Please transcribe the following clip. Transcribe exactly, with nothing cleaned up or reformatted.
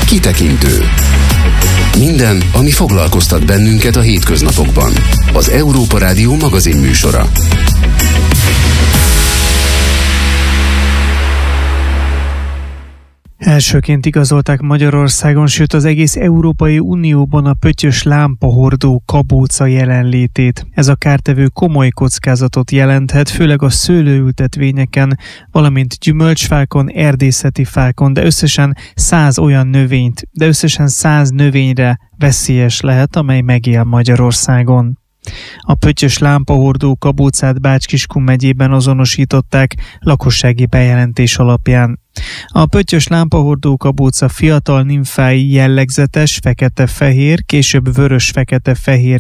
Kitekintő. Minden, ami foglalkoztat bennünket a hétköznapokban. Az Európa Rádió magazin műsora. Elsőként igazolták Magyarországon, sőt az egész Európai Unióban a pöttyös lámpahordó kabóca jelenlétét. Ez a kártevő komoly kockázatot jelenthet, főleg a szőlőültetvényeken, valamint gyümölcsfákon, erdészeti fákon, de összesen száz olyan növényt, de összesen száz növényre veszélyes lehet, amely megél Magyarországon. A pöttyös lámpahordó kabócát Bács-Kiskun megyében azonosították lakossági bejelentés alapján. A pöttyös lámpahordó kabóca fiatal nimfái jellegzetes, fekete-fehér, később vörös-fekete-fehér